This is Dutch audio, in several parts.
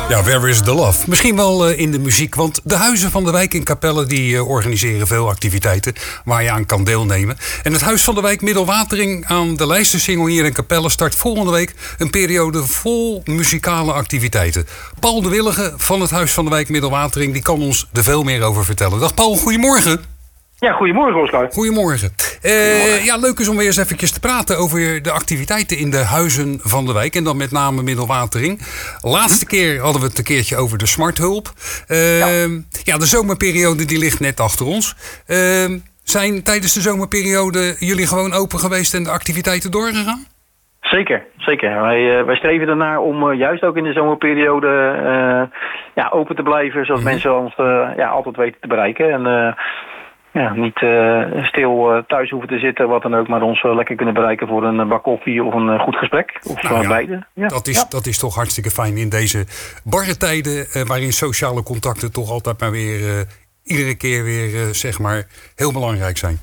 Ja, Where is the Love? Misschien wel in de muziek, want de Huizen van de Wijk in Capelle die organiseren veel activiteiten waar je aan kan deelnemen. En het Huis van de Wijk Middelwatering aan de Lijstersingel hier in Capelle start volgende week een periode vol muzikale activiteiten. Paul de Willige van het Huis van de Wijk Middelwatering die kan ons er veel meer over vertellen. Dag Paul, goedemorgen. Ja, goedemorgen Oscar. Goedemorgen. Ja, leuk is om weer eens eventjes te praten over de activiteiten in de Huizen van de Wijk. En dan met name Middelwatering. Laatste keer hadden we het een keertje over de smarthulp. Ja, de zomerperiode die ligt net achter ons. Zijn tijdens de zomerperiode jullie gewoon open geweest en de activiteiten doorgegaan? Zeker, zeker. Wij streven ernaar om juist ook in de zomerperiode open te blijven. Zodat mensen ons altijd weten te bereiken. En niet stil thuis hoeven te zitten, wat dan ook, maar ons lekker kunnen bereiken voor een bak koffie of een goed gesprek. Of beide. Ja. Dat is toch hartstikke fijn in deze barre tijden waarin sociale contacten toch altijd maar weer iedere keer weer zeg maar heel belangrijk zijn.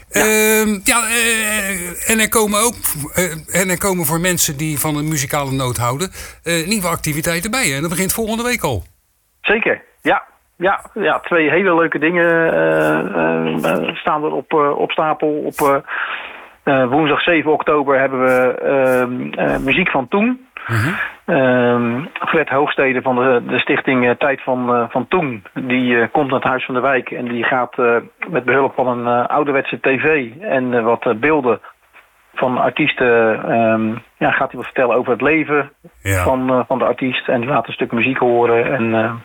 En er komen voor mensen die van een muzikale noot houden nieuwe activiteiten bij. En dat begint volgende week al. Zeker, ja. Ja, twee hele leuke dingen staan er op stapel. Op woensdag 7 oktober hebben we muziek van toen. Fred Hoogstede van de stichting Tijd van Toen. Die komt naar het Huis van de Wijk. En die gaat met behulp van een ouderwetse tv en wat beelden van artiesten gaat hij wat vertellen over het leven van de artiest. En die laat een stuk muziek horen. En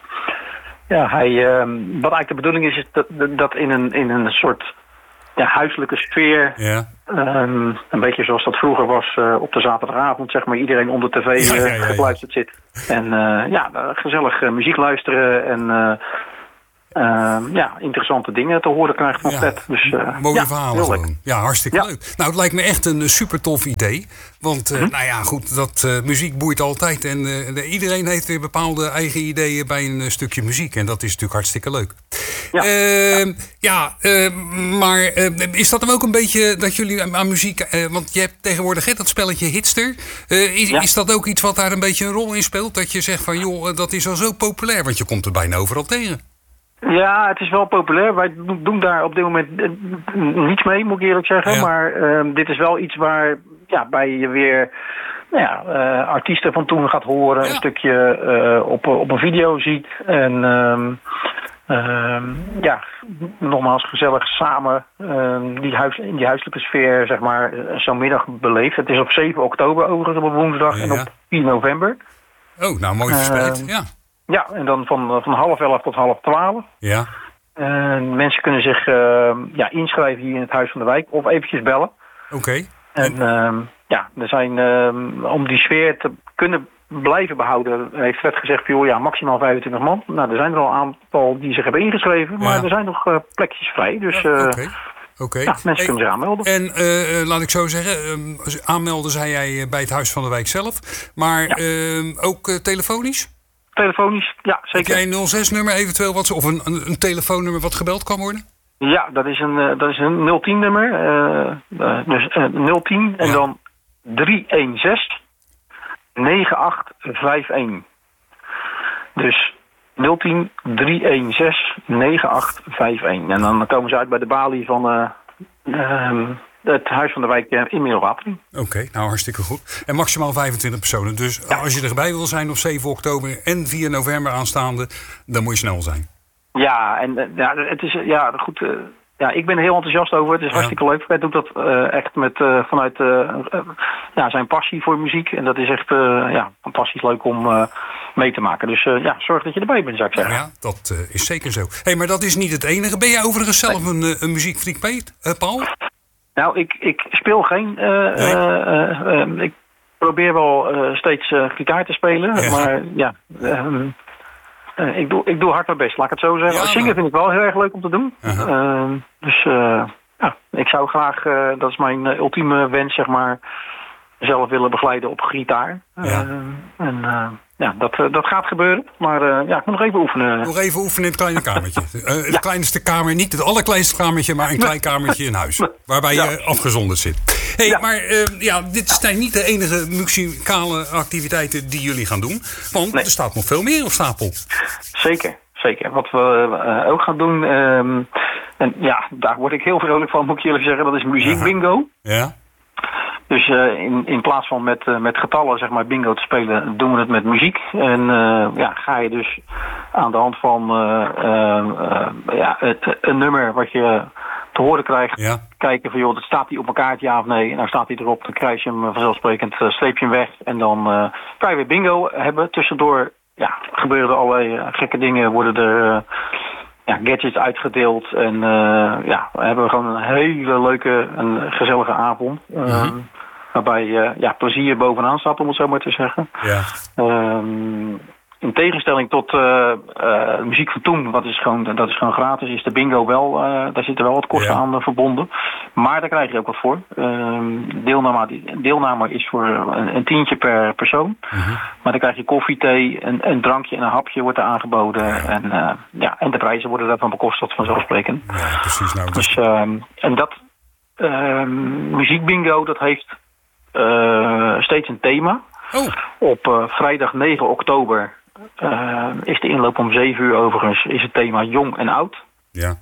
wat eigenlijk de bedoeling is dat in een soort huiselijke sfeer, een beetje zoals dat vroeger was op de zaterdagavond, zeg maar, iedereen om de tv gekluisterd zit. En gezellig muziek luisteren en interessante dingen te horen krijgt van Fred. Dus, mooie verhalen gewoon. Ja, hartstikke leuk. Nou, het lijkt me echt een super tof idee. Want dat muziek boeit altijd. En iedereen heeft weer bepaalde eigen ideeën bij een stukje muziek. En dat is natuurlijk hartstikke leuk. Maar is dat dan ook een beetje dat jullie aan muziek... want je hebt tegenwoordig dat spelletje Hitster. Is dat ook iets wat daar een beetje een rol in speelt? Dat je zegt van, joh, dat is al zo populair. Want je komt er bijna overal tegen. Ja, het is wel populair. Wij doen daar op dit moment niets mee, moet ik eerlijk zeggen. Ja. Maar dit is wel iets waar bij je weer artiesten van toen gaat horen. Een stukje op een video ziet. En nogmaals gezellig samen in die huiselijke sfeer, zeg maar, zo'n middag beleeft. Het is op 7 oktober overigens, op woensdag en op 4 november. Oh, nou mooi verspreid, Ja, en dan van 11:30 tot 11:30. Ja. Mensen kunnen zich inschrijven hier in het Huis van de Wijk of eventjes bellen. Oké. En er zijn, om die sfeer te kunnen blijven behouden, heeft Fred gezegd, maximaal 25 man. Nou, er zijn er al een aantal die zich hebben ingeschreven, maar er zijn nog plekjes vrij. Dus Oké. Mensen kunnen zich aanmelden. En laat ik zo zeggen, aanmelden zei jij bij het Huis van de Wijk zelf, maar ook telefonisch? Telefonisch, ja, zeker. Heb jij een 06-nummer eventueel of een telefoonnummer wat gebeld kan worden? Ja, dat is een 010-nummer. Dus 010 en dan 316 9851. Dus 010 316 9851. En dan komen ze uit bij de balie van het Huis van de Wijk in Middelwatering. Oké, nou hartstikke goed. En maximaal 25 personen. Dus als je erbij wil zijn op 7 oktober en 4 november aanstaande, dan moet je snel zijn. Ja, en het is goed. Ik ben er heel enthousiast over. Het is hartstikke leuk. Fred doet dat echt vanuit zijn passie voor muziek. En dat is echt fantastisch leuk om mee te maken. Dus zorg dat je erbij bent, zou ik zeggen. Ja, dat is zeker zo. Hey, maar dat is niet het enige. Ben jij overigens zelf een muziekfreak, Paul? Nou, ik speel geen. Ik probeer wel steeds gitaar te spelen. Maar ik doe hard mijn best, laat ik het zo zeggen. Zingen vind ik wel heel erg leuk om te doen. Dus ik zou graag, dat is mijn ultieme wens, zeg maar, zelf willen begeleiden op gitaar. Dat gaat gebeuren. Maar ik moet nog even oefenen. Nog even oefenen in het kleine kamertje. Het kleinste kamer, niet het allerkleinste kamertje, maar een klein kamertje in huis. Waarbij je afgezonderd zit. Maar dit zijn niet de enige muzikale activiteiten die jullie gaan doen. Want er staat nog veel meer op stapel. Zeker. Wat we ook gaan doen... en daar word ik heel vrolijk van, moet ik eerlijk zeggen. Dat is muziekbingo. Ja. Dus in plaats van met getallen, zeg maar, bingo te spelen, doen we het met muziek. En ga je dus aan de hand van een nummer wat je te horen krijgt, kijken van, joh, dat staat die op een kaart, ja of nee. En dan staat hij erop, dan krijg je hem vanzelfsprekend, streep je hem weg. En dan kan je weer bingo hebben. Tussendoor gebeuren er allerlei gekke dingen, worden er... gadgets uitgedeeld en we hebben gewoon een hele leuke en gezellige avond. Waarbij plezier bovenaan staat, om het zo maar te zeggen. Ja. In tegenstelling tot muziek van toen, dat is gewoon gratis, is de bingo wel, daar zitten wel wat kosten aan verbonden. Maar daar krijg je ook wat voor. Deelname is voor een tientje per persoon. Maar dan krijg je koffie, thee, een drankje en een hapje wordt er aangeboden. En de prijzen worden daarvan bekostigd vanzelfsprekend. Ja, precies. Nou, dus, en dat muziekbingo, dat heeft steeds een thema. Op vrijdag 9 oktober is de inloop om 7 uur overigens, is het thema jong en oud. Ja.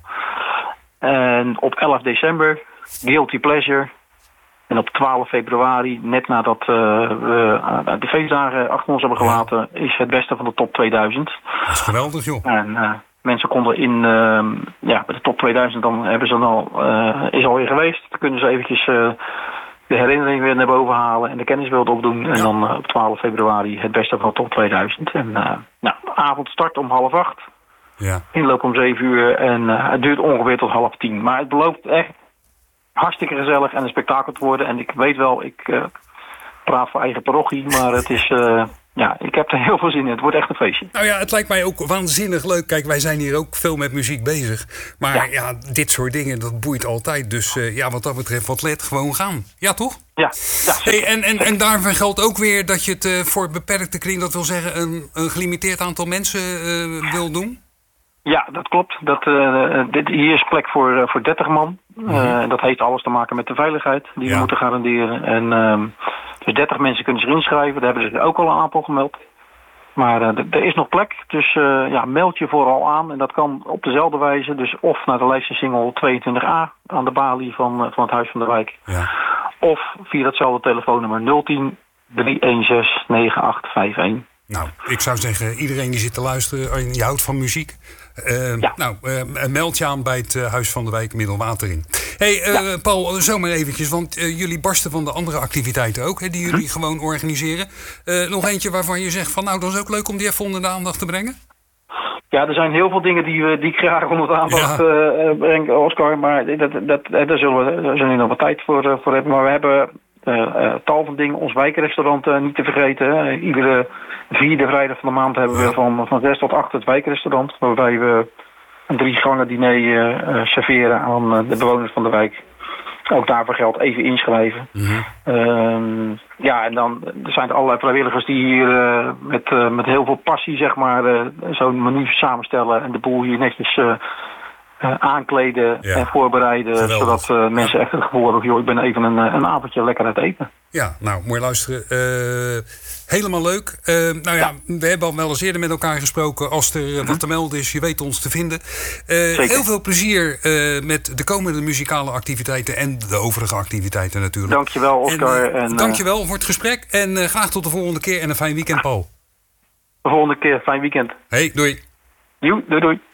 En op 11 december Guilty Pleasure. En op 12 februari, net nadat we de feestdagen achter ons hebben gelaten, is het beste van de top 2000. Dat is geweldig, joh. En mensen konden in bij de top 2000, dan hebben ze is alweer geweest. Dan kunnen ze eventjes de herinnering weer naar boven halen en de kennisbeeld opdoen. En dan op 12 februari het beste van de top 2000. En de avond start om 7:30. Ja. Inloop om 7 uur en het duurt ongeveer tot 9:30. Maar het belooft echt hartstikke gezellig en een spektakel te worden. En ik weet wel, ik praat voor eigen parochie, maar het is... ik heb er heel veel zin in. Het wordt echt een feestje. Nou ja, het lijkt mij ook waanzinnig leuk. Kijk, wij zijn hier ook veel met muziek bezig. Maar dit soort dingen, dat boeit altijd. Dus wat dat betreft, wat let gewoon gaan. Ja, toch? Ja. En daarvan geldt ook weer dat je het voor beperkte kring, dat wil zeggen een gelimiteerd aantal mensen wil doen? Ja, dat klopt. Hier is plek voor 30 man. Dat heeft alles te maken met de veiligheid die we moeten garanderen. En dus 30 mensen kunnen zich inschrijven. Daar hebben ze ook al een aantal gemeld. Maar er is nog plek. Dus meld je vooral aan. En dat kan op dezelfde wijze. Dus of naar de lijstensingel 22A aan de balie van het Huis van de Wijk. Ja. Of via datzelfde telefoonnummer 010 316 9851. Nou, ik zou zeggen, iedereen die zit te luisteren en je houdt van muziek, meld je aan bij het Huis van de Wijk Middelwatering. Paul, zomaar eventjes, want jullie barsten van de andere activiteiten ook, die jullie gewoon organiseren. Nog eentje waarvan je zegt van, nou, dat is ook leuk om die even onder de aandacht te brengen? Ja, er zijn heel veel dingen die ik graag onder de aandacht breng, Oscar, maar daar zullen we nog wat tijd voor hebben. Maar we hebben tal van dingen. Ons wijkrestaurant niet te vergeten. Iedere 4e vrijdag van de maand hebben we van 6 tot 8 het wijkrestaurant. Waarbij we een 3-gangen diner serveren aan de bewoners van de wijk. Ook daarvoor geldt even inschrijven. En dan zijn er allerlei vrijwilligers die hier met heel veel passie, zeg maar, zo'n menu samenstellen en de boel hier netjes aankleden en voorbereiden. Geweldig. Zodat mensen echt het gevoel hebben, joh, ik ben even een avondje lekker aan het eten. Ja, nou, mooi luisteren. Helemaal leuk. We hebben al wel eens eerder met elkaar gesproken. Als er wat te melden is, je weet ons te vinden. Heel veel plezier met de komende muzikale activiteiten en de overige activiteiten natuurlijk. Dankjewel, Oscar. Dankjewel voor het gesprek en graag tot de volgende keer en een fijn weekend, Paul. De volgende keer, fijn weekend. Hey, doei. Doei.